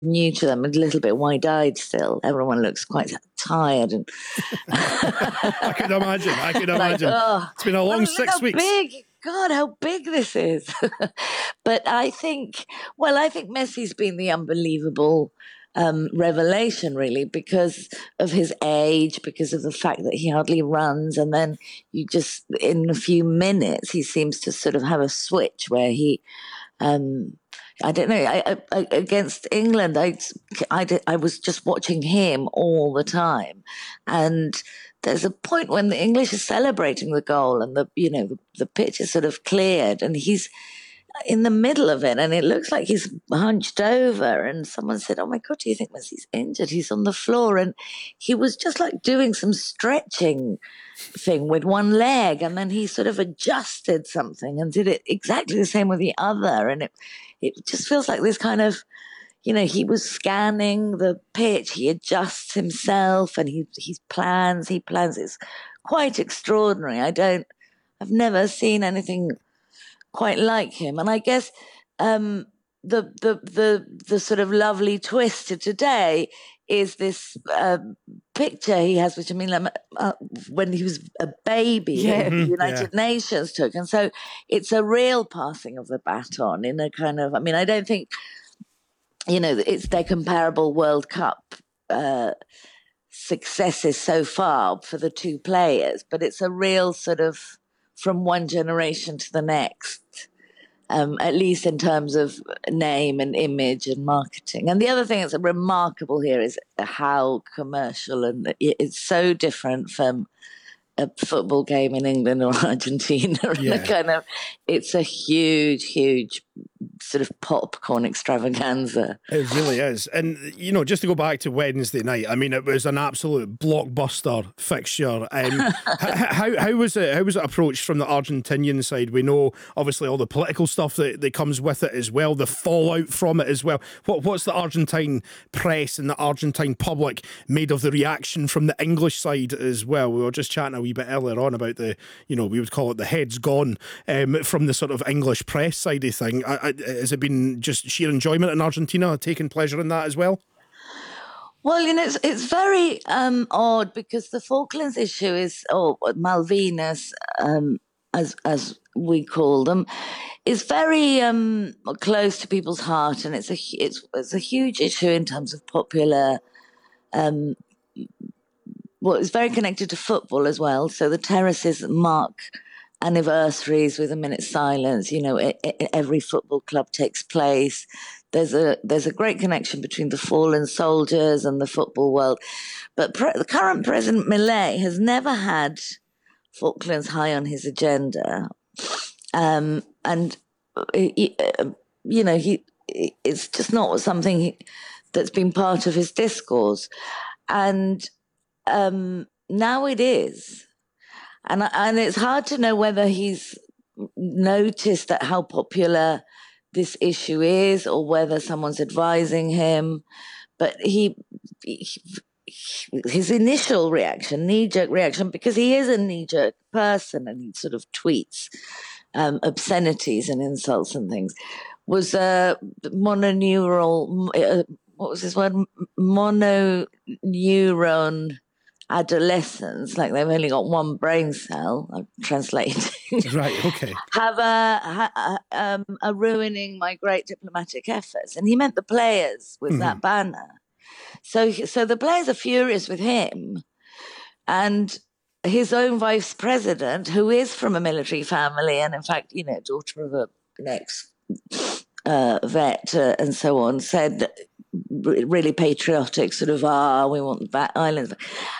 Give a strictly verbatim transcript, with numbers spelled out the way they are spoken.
new to them, a little bit wide-eyed still. Everyone looks quite tired. And I can imagine. I can imagine. Like, oh, it's been a long well, six how weeks. Big. God, how big this is. But I think, well, I think Messi's been the unbelievable um, revelation, really, because of his age, because of the fact that he hardly runs. And then you just, in a few minutes, he seems to sort of have a switch where he, um, I don't know, I, I, against England, I, I, did, I was just watching him all the time. And there's a point when the English are celebrating the goal and the, you know, the, the pitch is sort of cleared and he's in the middle of it and it looks like he's hunched over, and someone said, oh my God, do you think Messi's injured? He's on the floor. And he was just like doing some stretching thing with one leg, and then he sort of adjusted something and did it exactly the same with the other. And it, it just feels like this kind of, you know, he was scanning the pitch, he adjusts himself and he, he plans, he plans. It's quite extraordinary. I don't, I've never seen anything quite like him. And I guess um, the, the, the, the sort of lovely twist to today is this uh, picture he has, which I mean, like, uh, when he was a baby, yeah. the United yeah. Nations took. And so it's a real passing of the baton in a kind of, I mean, I don't think, you know, it's their comparable World Cup uh, successes so far for the two players, but it's a real sort of from one generation to the next, um, at least in terms of name and image and marketing. And the other thing that's remarkable here is how commercial, and it's so different from a football game in England or Argentina. Yeah. kind of, it's a huge, huge sort of popcorn extravaganza. It really is. And, you know, just to go back to Wednesday night, I mean, it was an absolute blockbuster fixture. Um, how, how was it How was it approached from the Argentinian side? We know, obviously, all the political stuff that, that comes with it as well, the fallout from it as well. What What's the Argentine press and the Argentine public made of the reaction from the English side as well? We were just chatting a wee bit earlier on about the, you know, we would call it the heads gone um, from the sort of English press side of thing. I, I, has it been just sheer enjoyment in Argentina, taking pleasure in that as well? Well, you know, it's, it's very um, odd because the Falklands issue is, or Malvinas, um, as as we call them, is very um, close to people's heart, and it's a it's it's a huge issue in terms of popular. Um, well, it's very connected to football as well. So the terraces mark anniversaries with a minute's silence. You know, it, it, every football club takes place. There's a there's a great connection between the fallen soldiers and the football world. But pre- the current president Milei has never had Falklands high on his agenda, um, and he, you know he it's just not something he, that's been part of his discourse, and um, now it is. And and it's hard to know whether he's noticed that how popular this issue is, or whether someone's advising him. But he, he his initial reaction, knee-jerk reaction, because he is a knee-jerk person and he sort of tweets um, obscenities and insults and things, was a uh, mononeural. Uh, what was his word? Mononeuron. Adolescents, like they've only got one brain cell, I'm translating. Right, okay. have a, ha, um, are ruining my great diplomatic efforts. And he meant the players with mm-hmm. that banner. So, so the players are furious with him. And his own vice president, who is from a military family, and in fact, you know, daughter of a, an ex uh, vet uh, and so on, said really patriotic, sort of, ah, we want the islands.